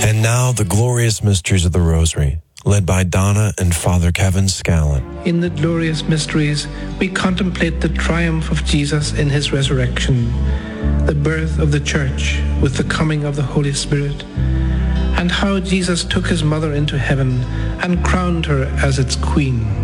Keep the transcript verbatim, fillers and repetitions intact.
And now, the glorious mysteries of the Rosary, led by Donna and Father Kevin Scallon. In the glorious mysteries, we contemplate the triumph of Jesus in his resurrection, the birth of the Church with the coming of the Holy Spirit, and how Jesus took his mother into heaven and crowned her as its queen.